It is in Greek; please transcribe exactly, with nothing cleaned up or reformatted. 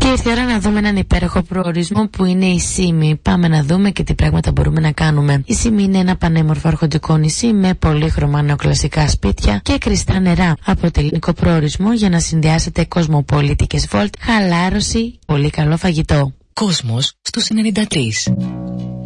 Και ήρθε η ώρα να δούμε έναν υπέροχο προορισμό που είναι η Σύμη. Πάμε να δούμε και τι πράγματα μπορούμε να κάνουμε. Η Σύμη είναι ένα πανέμορφο αρχοντικό νησί με πολύχρωμα νεοκλασικά σπίτια και κρυστά νερά. Αποτελεί ελληνικό προορισμό για να συνδυάσετε κοσμοπολίτικες βόλτ, χαλάρωση, πολύ καλό φαγητό. Κόσμος στους ενενήντα τρία.